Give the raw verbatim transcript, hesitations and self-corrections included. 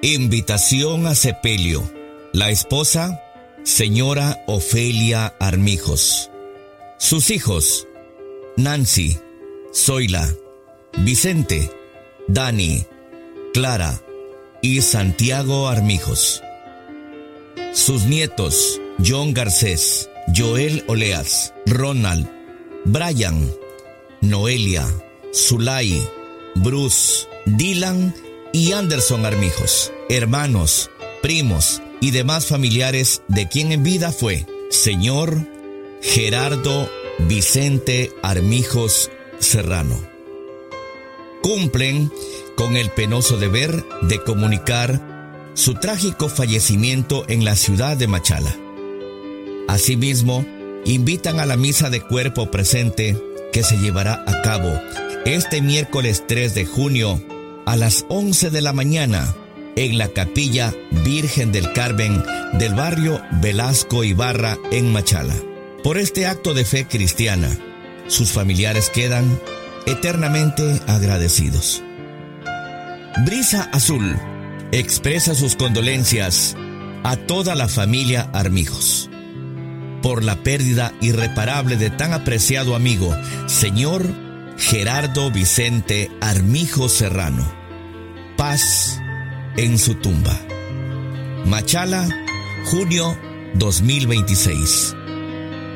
Invitación a sepelio. La esposa, señora Ofelia Armijos. Sus hijos, Nancy, Zoila, Vicente, Dani, Clara y Santiago Armijos. Sus nietos, John Garcés, Joel Oleas, Ronald, Brian, Noelia, Zulay, Bruce, Dylan y Anderson Armijos, hermanos, primos y demás familiares de quien en vida fue señor Gerardo Vicente Armijos Serrano. Cumplen con el penoso deber de comunicar su trágico fallecimiento en la ciudad de Machala. Asimismo, invitan a la misa de cuerpo presente que se llevará a cabo este miércoles tres de junio a las once de la mañana en la Capilla Virgen del Carmen del barrio Velasco Ibarra en Machala. Por este acto de fe cristiana, sus familiares quedan eternamente agradecidos. Brisa Azul expresa sus condolencias a toda la familia Armijos por la pérdida irreparable de tan apreciado amigo, señor Gerardo Vicente Armijos Serrano. Paz en su tumba. Machala, junio dos mil veintiséis.